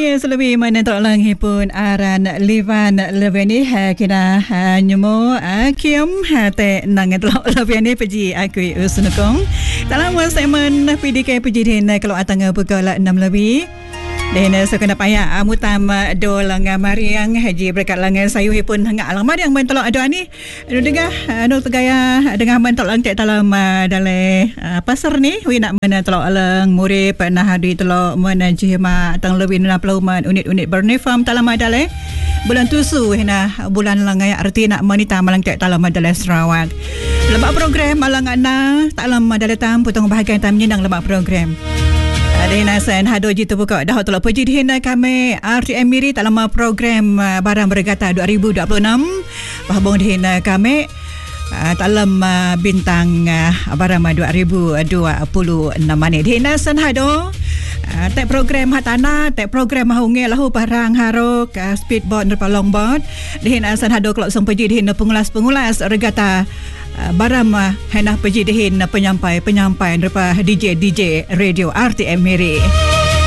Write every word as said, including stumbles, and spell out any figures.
Ya, selebih menentuk langit pun aran Livan lebih ni kena nyemo Kim te nang telok lebih ni pergi aku usunukong dalam segmen P D K pergi din kalau atang pukul enam lebih. Dan sekena payah amutam do lang mariang haji berkat lang sayu pun hanga alang mariang mentolok ado ni anu dengar anu tegaya dengan mentolok tek dalam dalam pasar ni wi nak mentolok alang murid pernah di telok menajima tang lebih enam puluh unit-unit bernifam dalam dalam bulan tusu hena bulan lang arti nak menita malang tek dalam dalam Sarawak lemak program malang ana dalam dalam tam potong bahagian tam nyendang lemak program. Ada nasan hado jitu buka dah tolak pergi dihina kami R T M Miri dalam program barang bergata dua ribu dua puluh enam bahbong dihina kami dalam bintang barang dua ribu dua puluh enam ni dihina san hado tak program hatana tak program mahunge lahu barang harok speedboat dan longboat dihina san hado kalau song pergi dihina pengulas-pengulas regata Baram henah pergi dihin penyampai-penyampai depa D J D J radio R T M Miri.